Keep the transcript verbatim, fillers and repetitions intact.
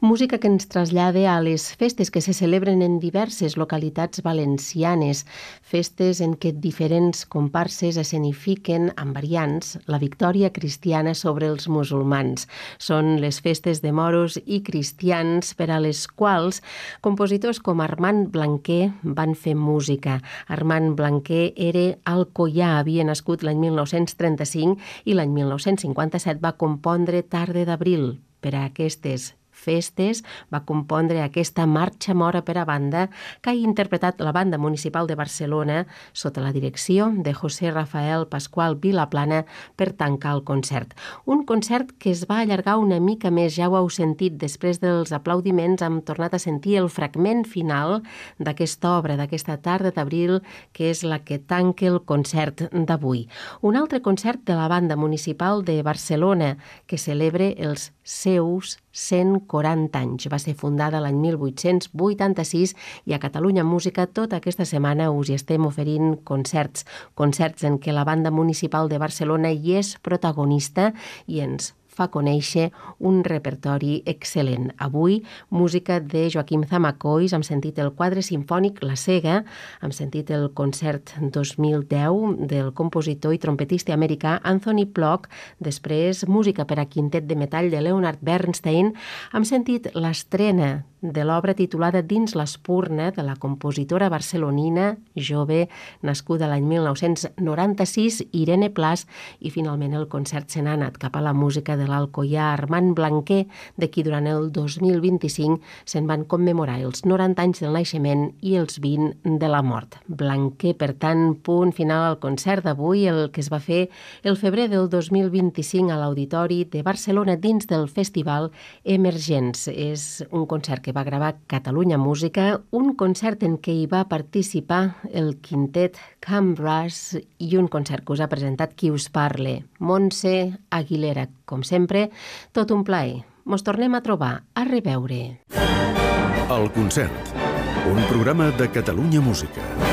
Música que ens trasllada a les festes que se celebren en diverses localitats valencianes, festes en què diferents comparses escenifiquen amb variants la victòria cristiana sobre els musulmans. Són les festes de moros i cristians per a les quals compositors com Armand Blanquer van fer música. Armand Blanquer era alcoià, havia nascut l'any mil nou-cents trenta-cinc i l'any mil nou-cents cinquanta-set va compondre Tarde d'abril. Per a aquestes festes va compondre aquesta marxa mora per a banda que ha interpretat la Banda Municipal de Barcelona sota la direcció de José Rafael Pascual Vilaplana per tancar el concert. Un concert que es va allargar una mica més, ja ho heu sentit, després dels aplaudiments hem tornat a sentir el fragment final d'aquesta obra, d'aquesta Tarda d'abril, que és la que tanca el concert d'avui. Un altre concert de la Banda Municipal de Barcelona que celebra els seus cent quaranta anys. Va ser fundada l'any mil vuit-cents vuitanta-sis i a Catalunya Música tota aquesta setmana us hi estem oferint concerts, concerts en què la Banda Municipal de Barcelona hi és protagonista i ens fa conèixer un repertori excel·lent. Avui, música de Joaquim Zamacois, hem sentit el quadre simfònic La Cega, hem sentit el concert dos mil deu del compositor i trompetista americà Anthony Plock, després música per a quintet de metall de Leonard Bernstein, hem sentit l'estrena de l'obra titulada Dins l'Espurna, de la compositora barcelonina jove, nascuda l'any mil nou-cents noranta-sis, Irene Plas, i finalment el concert se n'ha anat cap a la música de l'alcoià Armand Blanquer, de qui durant el dos mil vint-i-cinc se'n van commemorar els noranta anys del naixement i els vint de la mort. Blanquer, per tant, punt final al concert d'avui, el que es va fer el febrer del dos mil vint-i-cinc a l'Auditori de Barcelona dins del Festival Emergents. És un concert que va gravar Catalunya Música, un concert en què hi va participar el quintet Camp Brass i un concert que us ha presentat qui us parle, Montse Aguilera. Com sempre, tot un plaer. Mos tornem a trobar. A reveure. El concert, un programa de Catalunya Música.